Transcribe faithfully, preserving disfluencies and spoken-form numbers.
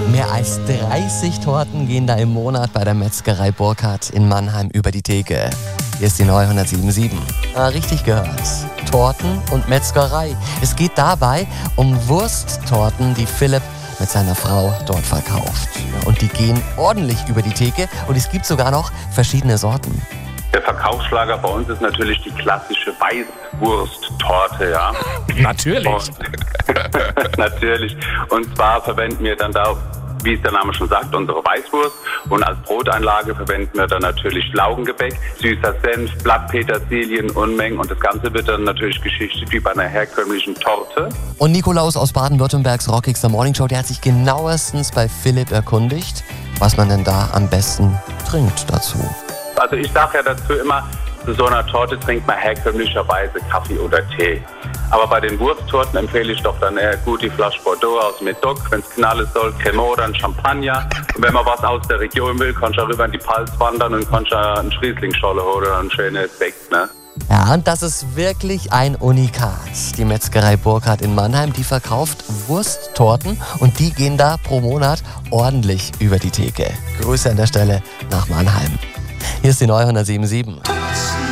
Mehr als dreißig Torten gehen da im Monat bei der Metzgerei Burkhardt in Mannheim über die Theke. Hier ist die neue hundertsieben Komma sieben. Ah, richtig gehört. Torten und Metzgerei. Es geht dabei um Wursttorten, die Philipp mit seiner Frau dort verkauft. Und die gehen ordentlich über die Theke und es gibt sogar noch verschiedene Sorten. Der Verkaufsschlager bei uns ist natürlich die klassische Weißwursttorte, ja. Natürlich. Und, natürlich. Und zwar verwenden wir dann da, wie es der Name schon sagt, unsere Weißwurst. Und als Broteinlage verwenden wir dann natürlich Laugengebäck, süßer Senf, Blattpetersilien, Unmengen. Und das Ganze wird dann natürlich geschichtet wie bei einer herkömmlichen Torte. Und Nikolaus aus Baden-Württembergs rockigster Morningshow, der hat sich genauestens bei Philipp erkundigt, was man denn da am besten trinkt dazu. Also ich sage ja dazu immer, zu so einer Torte trinkt man herkömmlicherweise Kaffee oder Tee. Aber bei den Wursttorten empfehle ich doch dann eher gut die Flasche Bordeaux aus Medoc, wenn es knallen soll, Cremant oder ein Champagner. Und wenn man was aus der Region will, kannst du auch rüber in die Palz wandern und kannst einen Schrieslingscholle holen oder ein schönes Sekt, ne? Ja, und das ist wirklich ein Unikat. Die Metzgerei Burkhardt in Mannheim, die verkauft Wursttorten und die gehen da pro Monat ordentlich über die Theke. Grüße an der Stelle nach Mannheim. Hier ist die neue hundertsieben Komma sieben.